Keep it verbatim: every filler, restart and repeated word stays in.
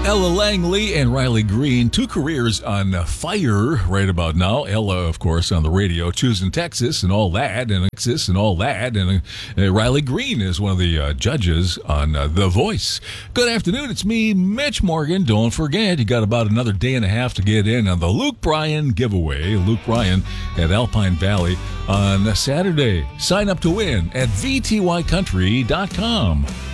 Ella Langley and Riley Green, two careers on fire right about now. Ella, of course, on the radio, choosing Texas and all that, and Texas and all that. And uh, Riley Green is one of the uh, judges on uh, The Voice. Good afternoon. It's me, Mitch Morgan. Don't forget, you got about another day and a half to get in on the Luke Bryan giveaway. Luke Bryan at Alpine Valley on Saturday. Sign up to win at v t y country dot com.